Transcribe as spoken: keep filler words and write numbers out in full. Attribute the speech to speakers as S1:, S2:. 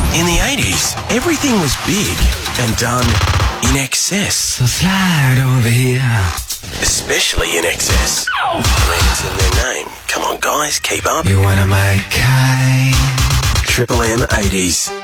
S1: In the eighties, everything was big and done in excess.
S2: So slide over here.
S1: Especially in excess. I mean, it's in their name. Come on, guys, keep up.
S2: You wanna make kind.
S1: Triple M eighties.